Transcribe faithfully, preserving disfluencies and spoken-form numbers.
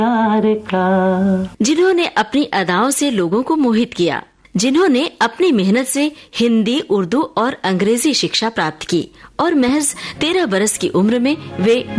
जिन्होंने अपनी अदाओं से लोगों को मोहित किया, जिन्होंने अपनी मेहनत से हिंदी, उर्दू और अंग्रेजी शिक्षा प्राप्त की और महज तेरह बरस की उम्र में वे